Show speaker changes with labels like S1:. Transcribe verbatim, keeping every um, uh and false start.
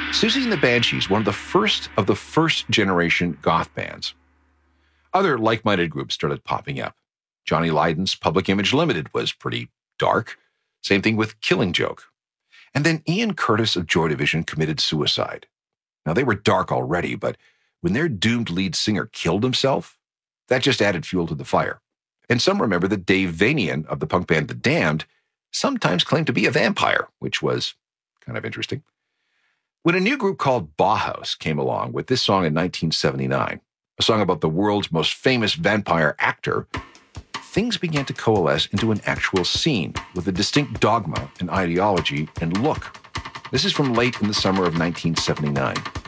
S1: Siouxsie and the Banshees, one of the first of the first generation goth bands. Other like-minded groups started popping up. Johnny Lydon's Public Image Limited was pretty dark. Same thing with Killing Joke. And then Ian Curtis of Joy Division committed suicide. Now, they were dark already, but when their doomed lead singer killed himself, that just added fuel to the fire. And some remember that Dave Vanian of the punk band The Damned sometimes claimed to be a vampire, which was kind of interesting. When a new group called Bauhaus came along with this song in nineteen seventy-nine, a song about the world's most famous vampire actor, things began to coalesce into an actual scene with a distinct dogma and ideology and look. This is from late in the summer of nineteen seventy-nine.